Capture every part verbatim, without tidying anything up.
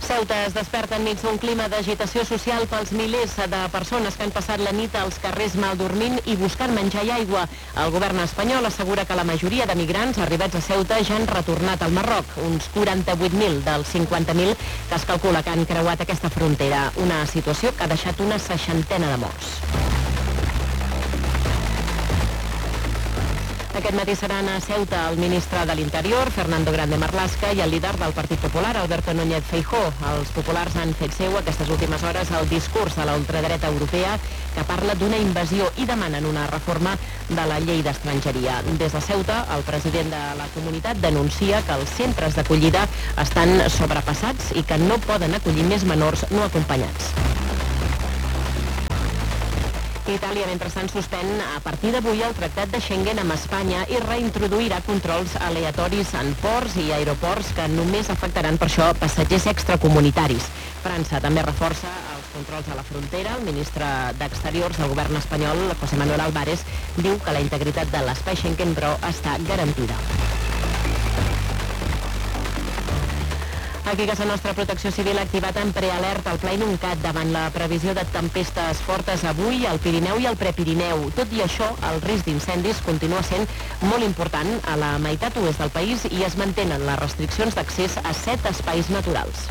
Ceuta es desperta enmig d'un clima d'agitació social pels milers de persones que han passat la nit als carrers mal dormint i buscant menjar i aigua. El govern espanyol assegura que la majoria de migrants arribats a Ceuta ja han retornat al Marroc, uns quaranta-vuit mil dels cinquanta mil que es calcula que han creuat aquesta frontera, una situació que ha deixat una seixantena de morts. Aquest matí seran a Ceuta el ministre de l'Interior, Fernando Grande Marlaska, i el líder del Partit Popular, Alberto Núñez Feijóo. Els populars han fet seu aquestes últimes hores el discurs de la ultradreta europea que parla d'una invasió i demanen una reforma de la llei d'estrangeria. Des de Ceuta, el president de la comunitat denuncia que els centres d'acollida estan sobrepassats i que no poden acollir més menors no acompanyats. Itàlia, mentrestant, suspèn a partir d'avui el tractat de Schengen amb Espanya i reintroduirà controls aleatoris en ports i aeroports que només afectaran per això passatgers extracomunitaris. França també reforça els controls a la frontera. El ministre d'Exteriors del govern espanyol, José Manuel Álvarez, diu que la integritat de l'espai Schengen, però, està garantida. Aquí a casa nostra, Protecció Civil ha activat en prealerta el Pla Inuncat davant la previsió de tempestes fortes avui al Pirineu i al Prepirineu. Tot i això, el risc d'incendis continua sent molt important a la meitat oest del país i es mantenen les restriccions d'accés a set espais naturals.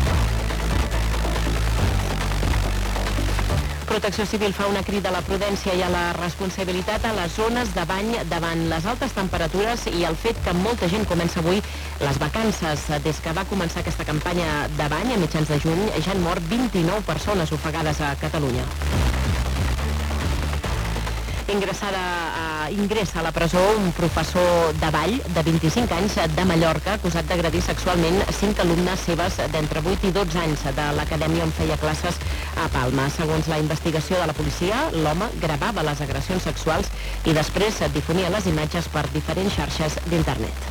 Protecció Civil fa una crida a la prudència i a la responsabilitat a les zones de bany davant les altes temperatures i el fet que molta gent comença avui les vacances. Des que va començar aquesta campanya de bany a mitjans de juny ja han mort vint-i-nou persones ofegades a Catalunya. Ingressada a, ingressa a la presó un professor de ball de vint-i-cinc anys de Mallorca acusat d'agredir sexualment cinc alumnes seves d'entre vuit i dotze anys de l'acadèmia on feia classes a Palma. Segons la investigació de la policia, l'home gravava les agressions sexuals i després difonia les imatges per diferents xarxes d'internet.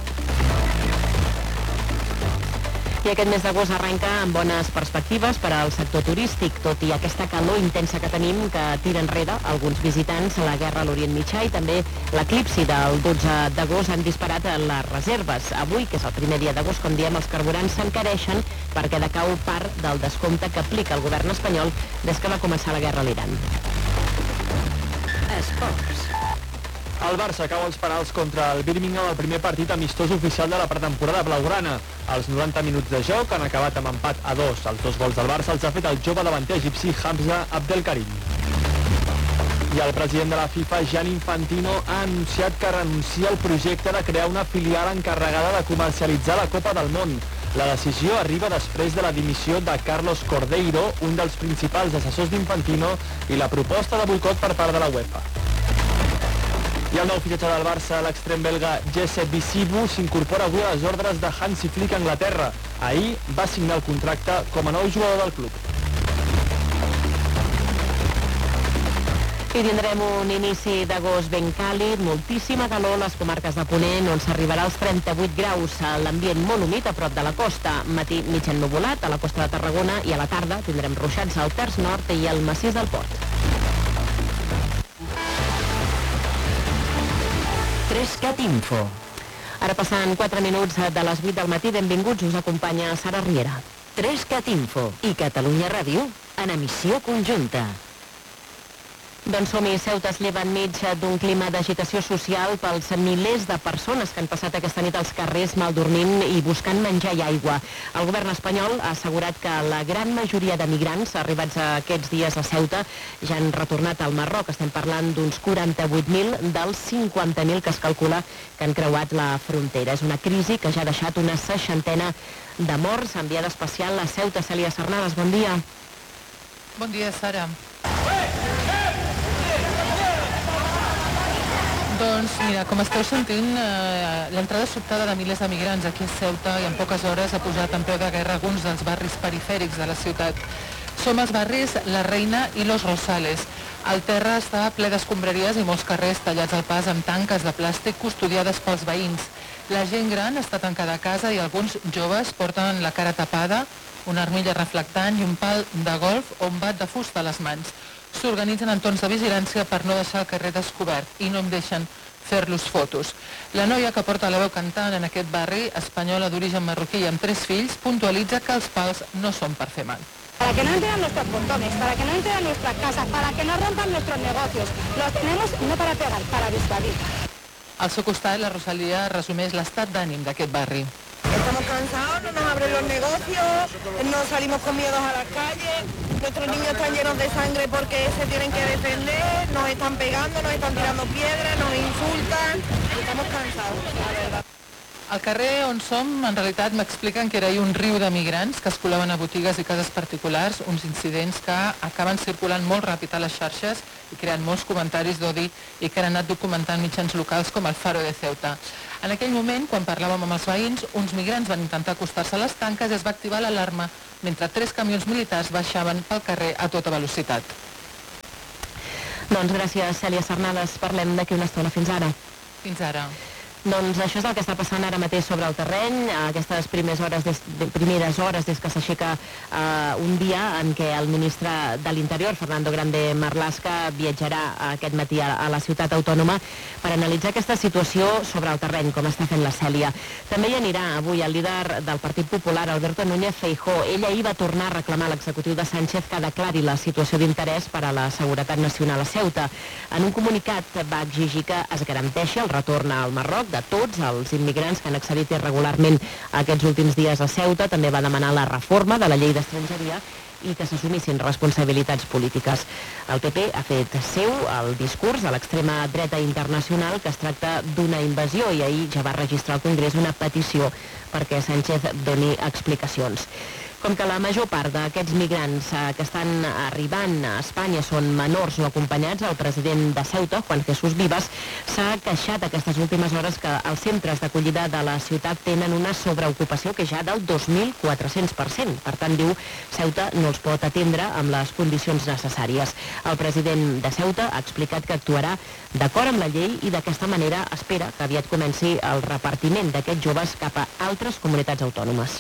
I aquest mes d'agost arrenca amb bones perspectives per al sector turístic, tot i aquesta calor intensa que tenim que tira enrere alguns visitants. La guerra a l'Orient Mitjà i també l'eclipsi del dotze d'agost han disparat les reserves. Avui, que és el primer dia d'agost, com diem, els carburants s'encareixen perquè decau part del descompte que aplica el govern espanyol des que va començar la guerra a l'Iran. Esports. El Barça cau als penals contra el Birmingham al primer partit amistós oficial de la pretemporada blaugrana. Els noranta minuts de joc han acabat amb empat a dos. Els dos gols del Barça els ha fet el jove davanter egipci Hamza Abdelkarim. I el president de la FIFA, Gianni Infantino, ha anunciat que renuncia al projecte de crear una filial encarregada de comercialitzar la Copa del Món. La decisió arriba després de la dimissió de Carlos Cordeiro, un dels principals assessors d'Infantino, i la proposta de boicot per part de la UEFA. I el nou fitxatge del Barça, l'extrem belga Jesse Bisibu, s'incorpora avui a les ordres de Hansi Flick a Anglaterra. Ahir va signar el contracte com a nou jugador del club. I tindrem un inici d'agost ben càlid, moltíssima calor a les comarques de Ponent, on s'arribarà als trenta-vuit graus. L'ambient molt humit a prop de la costa. Matí mig ennuvolat a la costa de Tarragona i a la tarda tindrem ruixats al terç nord i al massís del Port. Trescat Info. Ara passant quatre minuts de les vuit del matí, benvinguts, us acompanya Sara Riera. Trescat Info i Catalunya Ràdio en emissió conjunta. Doncs som-hi, Ceuta es lleva enmig d'un clima d'agitació social pels milers de persones que han passat aquesta nit als carrers mal dormint i buscant menjar i aigua. El govern espanyol ha assegurat que la gran majoria de migrants arribats aquests dies a Ceuta ja han retornat al Marroc. Estem parlant d'uns quaranta-vuit mil dels cinquanta mil que es calcula que han creuat la frontera. És una crisi que ja ha deixat una seixantena de morts. Enviada especial a Ceuta, Cèlia Sarnades, bon dia. Bon dia, Sara. Doncs mira, com esteu sentint, eh, l'entrada sobtada de milers de migrants aquí a Ceuta i en poques hores ha posat en peu de guerra alguns dels barris perifèrics de la ciutat. Som els barris La Reina i Los Rosales. El terra està ple d'escombraries i molts carrers tallats al pas amb tanques de plàstic custodiades pels veïns. La gent gran està tancada a casa i alguns joves porten la cara tapada, una armilla reflectant i un pal de golf o un bat de fusta a les mans. S'organitzen entorns de vigilància per no deixar el carrer descobert i no em deixen fer-los fotos. La noia que porta la veu cantant en aquest barri, espanyola d'origen marroquí i amb tres fills, puntualitza que els pals no són per fer mal. Para que no entren a nuestros portones, para que no entren a nuestras casas, para que no rompan nuestros negocios. Los tenemos no para pegar, para disuadir. Al seu costat, la Rosalía resumeix l'estat d'ànim d'aquest barri. Estamos cansados, no nos abren los negocios, no salimos con miedos a las calles, nuestros niños están llenos de sangre porque se tienen que defender, nos están pegando, nos están tirando piedras, nos insultan, estamos cansados, la verdad. Al carrer on som, en realitat, m'expliquen que era ahir un riu de migrants que es colaven a botigues i cases particulars, uns incidents que acaben circulant molt ràpid a les xarxes i creant molts comentaris d'odi i que han anat documentant mitjans locals com el Faro de Ceuta. En aquell moment, quan parlàvem amb els veïns, uns migrants van intentar acostar-se a les tanques i es va activar l'alarma mentre tres camions militars baixaven pel carrer a tota velocitat. Doncs gràcies, Cèlia Sarnades. Parlem d'aquí una estona. Fins ara. Fins ara. Doncs això és el que està passant ara mateix sobre el terreny, aquestes primeres hores des, de, primeres hores des que s'aixeca eh, un dia en què el ministre de l'Interior, Fernando Grande Marlaska, viatjarà aquest matí a, a la ciutat autònoma per analitzar aquesta situació sobre el terreny, com està fent la Cèlia. També hi anirà avui el líder del Partit Popular, Alberto Núñez Feijóo. Ell ahir va tornar a reclamar a l'executiu de Sánchez que declari la situació d'interès per a la seguretat nacional a Ceuta. En un comunicat va exigir que es garanteixi el retorn al Marroc de tots els immigrants que han accedit irregularment aquests últims dies a Ceuta. També va demanar la reforma de la llei d'estrangeria i que s'assumissin responsabilitats polítiques. El P P ha fet seu el discurs de l'extrema dreta internacional que es tracta d'una invasió i ahir ja va registrar al Congrés una petició perquè Sánchez doni explicacions. Com que la major part d'aquests migrants eh, que estan arribant a Espanya són menors no acompanyats, el president de Ceuta, Juan Jesús Vivas, s'ha queixat aquestes últimes hores que els centres d'acollida de la ciutat tenen una sobreocupació que ja del dos mil quatre-cents per cent. Per tant, diu, Ceuta no els pot atendre amb les condicions necessàries. El president de Ceuta ha explicat que actuarà d'acord amb la llei i d'aquesta manera espera que aviat comenci el repartiment d'aquests joves cap a altres comunitats autònomes.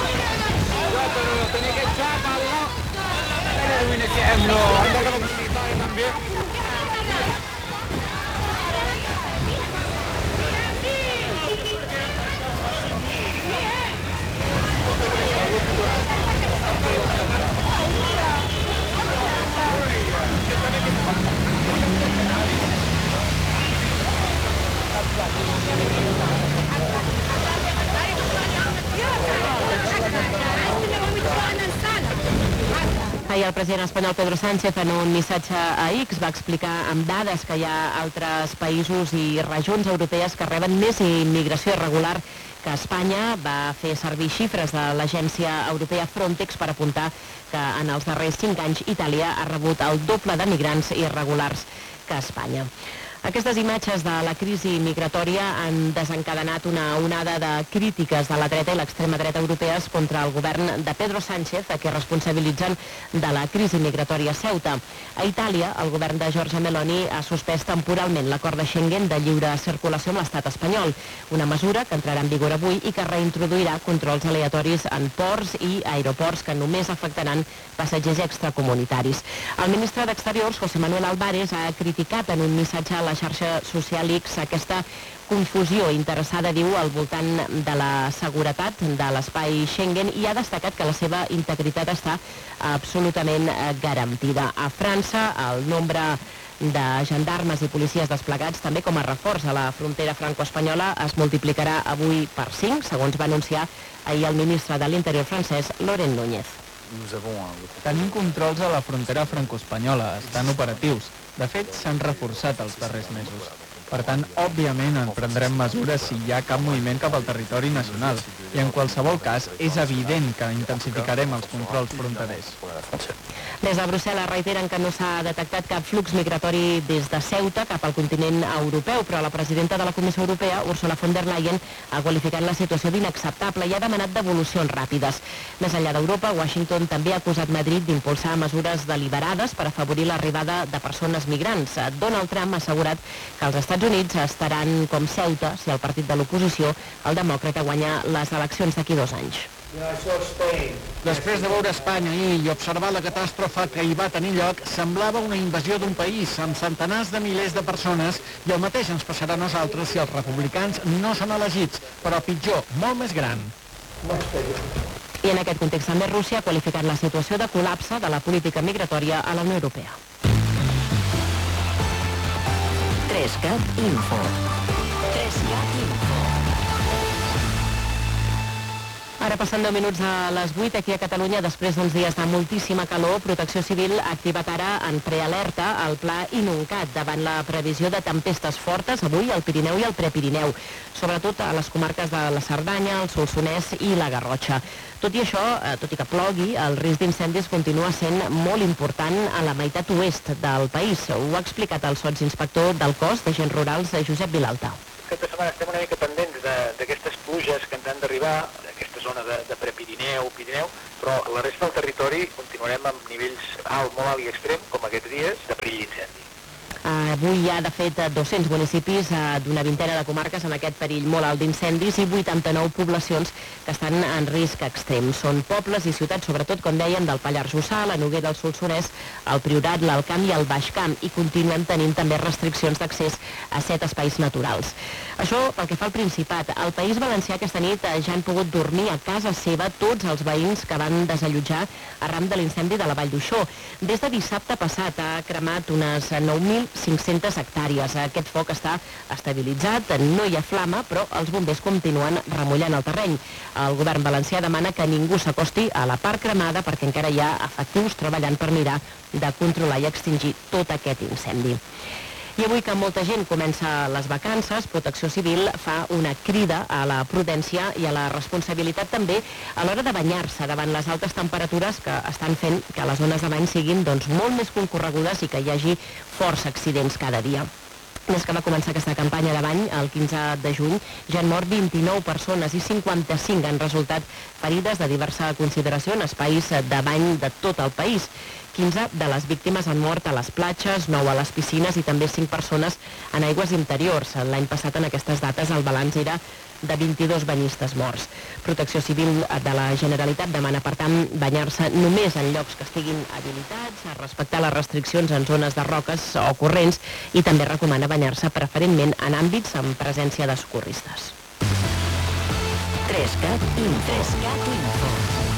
Ahir el president espanyol Pedro Sánchez en un missatge a X va explicar amb dades que hi ha altres països i regions europees que reben més immigració irregular que Espanya. Va fer servir xifres de l'agència europea Frontex per apuntar que en els darrers cinc anys Itàlia ha rebut el doble de migrants irregulars que Espanya. Aquestes imatges de la crisi migratòria han desencadenat una onada de crítiques de la dreta i l'extrema dreta europees contra el govern de Pedro Sánchez, a qui responsabilitzen de la crisi migratòria a Ceuta. A Itàlia, el govern de Giorgia Meloni ha suspès temporalment l'acord de Schengen de lliure circulació amb l'estat espanyol, una mesura que entrarà en vigor avui i que reintroduirà controls aleatoris en ports i aeroports que només afectaran passatgers extracomunitaris. El ministre d'Exteriors, José Manuel Álvarez, ha criticat en un missatge a la xarxa social X aquesta confusió interessada, diu, al voltant de la seguretat de l'espai Schengen i ha destacat que la seva integritat està absolutament garantida. A França, el nombre de gendarmes i policies desplegats, també com a reforç a la frontera franco-espanyola, es multiplicarà avui per cinc, segons va anunciar ahir el ministre de l'Interior francès, Laurent Núñez. Tenim controls a la frontera franco-espanyola, estan operatius. De fet, s'han reforçat els darrers mesos. Per tant, òbviament, en prendrem mesures si hi ha cap moviment cap al territori nacional. I en qualsevol cas, és evident que intensificarem els controls fronterers. Des de Brussel·les reiteren que no s'ha detectat cap flux migratori des de Ceuta cap al continent europeu, però la presidenta de la Comissió Europea, Ursula von der Leyen, ha qualificat la situació d'inacceptable i ha demanat devolucions ràpides. Més enllà d'Europa, Washington també ha acusat Madrid d'impulsar mesures deliberades per afavorir l'arribada de persones migrants. Donald Trump ha assegurat que els Estats Units estaran com Ceuta si el partit de l'oposició, el demòcrata, guanya les eleccions d'aquí dos anys. Després de veure Espanya ahir i observar la catàstrofe que hi va tenir lloc, semblava una invasió d'un país amb centenars de milers de persones i el mateix ens passarà a nosaltres si els republicans no són elegits, però pitjor, molt més gran. I en aquest context també Rússia ha qualificat la situació de col·lapse de la política migratòria a la Unió Europea. tres cat Info. tres cat Info. Ara passant deu minuts a les vuit, aquí a Catalunya, després d'uns dies de moltíssima calor, Protecció Civil ha activat ara en prealerta el pla Inuncat davant la previsió de tempestes fortes avui al Pirineu i al Prepirineu, sobretot a les comarques de la Cerdanya, el Solsonès i la Garrotxa. Tot i això, tot i que plogui, el risc d'incendis continua sent molt important a la meitat oest del país. Ho ha explicat el sotsinspector del cos d'agents rurals, Josep Vilalta. Aquesta setmana estem una mica pendents d'aquestes pluges que ens han d'arribar, d'aquesta zona de, de Prepirineu, Pirineu, però a la resta del territori continuarem amb nivells alt, molt alt i extrem, com aquests dies, de perill d'incendi. Avui hi ha, de fet, dos-cents municipis d'una vintena de comarques en aquest perill molt alt d'incendis i vuitanta-nou poblacions que estan en risc extrem. Són pobles i ciutats, sobretot, com dèiem, del Pallars Jussà, la Noguera, el Solsonès, el Priorat, l'Alt Camp i el Baix Camp, i continuem tenint també restriccions d'accés a set espais naturals. Això pel que fa al Principat. Al País Valencià aquesta nit ja han pogut dormir a casa seva tots els veïns que van desallotjar arran de l'incendi de la Vall d'Uixó. Des de dissabte passat ha cremat unes nou mil cinc-centes hectàrees. Aquest foc està estabilitzat, no hi ha flama, però els bombers continuen remullant el terreny. El govern valencià demana que ningú s'acosti a la part cremada perquè encara hi ha efectius treballant per mirar de controlar i extingir tot aquest incendi. I avui que molta gent comença les vacances, Protecció Civil fa una crida a la prudència i a la responsabilitat també a l'hora de banyar-se davant les altes temperatures que estan fent que les zones de bany siguin doncs, molt més concorregudes i que hi hagi forts accidents cada dia. Des que va començar aquesta campanya de bany, el quinze de juny, ja han mort vint-i-nou persones i cinquanta-cinc han resultat ferides de diversa consideració en espais de bany de tot el país. quinze de les víctimes han mort a les platges, nou a les piscines i també cinc persones en aigües interiors. L'any passat, en aquestes dates, el balanç era de vint-i-dos banyistes morts. Protecció Civil de la Generalitat demana, per tant, banyar-se només en llocs que estiguin habilitats, respectar les restriccions en zones de roques o corrents i també recomana banyar-se preferentment en àmbits amb presència de socorristes. tres cat Info.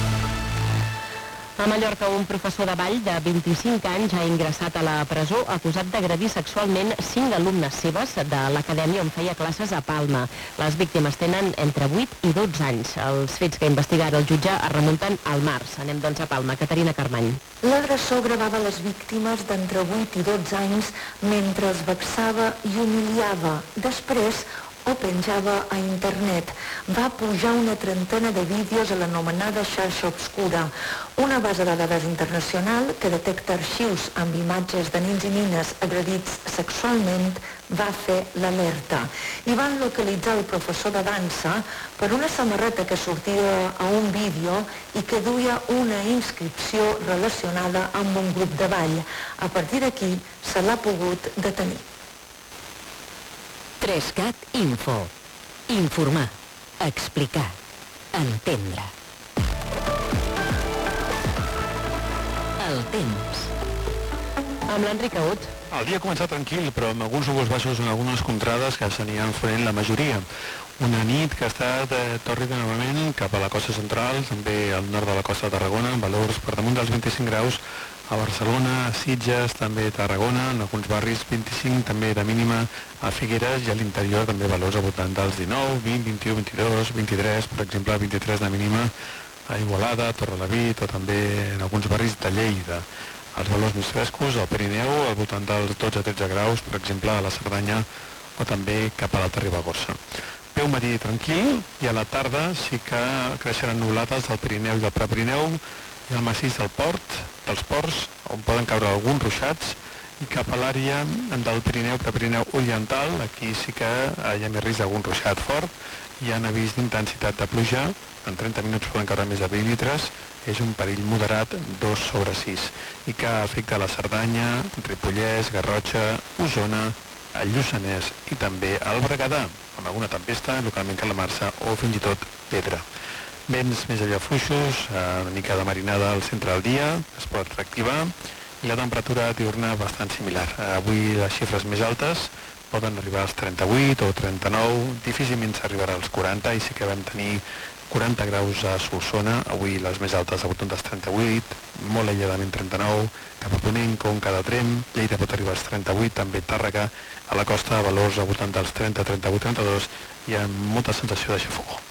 A Mallorca, un professor de ball de vint-i-cinc anys ha ingressat a la presó acusat d'agredir sexualment cinc alumnes seves de l'acadèmia on feia classes a Palma. Les víctimes tenen entre vuit i dotze anys. Els fets que investiga ara el jutge es remunten al març. Anem doncs a Palma. Caterina Carmany. L'agressor gravava les víctimes d'entre vuit i dotze anys mentre els vexava i humiliava. Després o penjava a internet. Va pujar una trentena de vídeos a l'anomenada xarxa obscura, una base de dades internacional que detecta arxius amb imatges de nens i nines agredits sexualment, va fer l'alerta. I van localitzar el professor de dansa per una samarreta que sortia a un vídeo i que duia una inscripció relacionada amb un grup de ball. A partir d'aquí se l'ha pogut detenir. tres cat Info. Informar, explicar, entendre. El temps. Amb l'Enric Aut. El dia ha començat tranquil, però amb alguns núvols baixos en algunes contrades que s'aniran fent la majoria. Una nit que ha estat eh, tòrrida novament cap a la costa central, també al nord de la costa de Tarragona, amb valors per damunt dels vint-i-cinc graus, a Barcelona, a Sitges, també a Tarragona, en alguns barris vint-i-cinc, també de mínima a Figueres, i a l'interior també valors al voltant dels dinou, vint, vint-i-u, vint-i-dos, vint-i-tres, per exemple, vint-i-tres de mínima a Igualada, a Torrelavit o també en alguns barris de Lleida. Els valors més frescos al Pirineu, al voltant dels dotze a tretze graus, per exemple, a la Cerdanya o també cap a l'Alta Ribagorça. Ve un matí tranquil i a la tarda sí que creixeran nuvolades al Pirineu i al Prepirineu i al massís del port, dels ports, on poden caure alguns ruixats, i cap a l'àrea del Pirineu, Prepirineu Oriental, aquí sí que hi ha més risc d'algun ruixat fort, hi ha un avís d'intensitat de pluja, en trenta minuts poden caure més de vint litres, és un perill moderat, dos sobre sis, i que afecta a la Cerdanya, Ripollès, Garrotxa, Osona, el Lluçanès i també al Berguedà, amb alguna tempesta, localment calamarsa o fins i tot pedra. Vents més aviat fluixos, una mica de marinada al centre del dia, es pot reactivar, i la temperatura diurna bastant similar. Avui les xifres més altes poden arribar als trenta-vuit o trenta-nou, difícilment s'arribarà als quaranta, i sí que vam tenir quaranta graus a Solsona, avui les més altes a voltant dels trenta-vuit, molt aïlladament trenta-nou, cap a Ponent, Conca de Tremp, Lleida pot arribar als trenta-vuit, també Tàrrega, a la costa valors a voltant dels trenta, trenta-vuit, trenta-dos, i amb molta sensació de xafogó.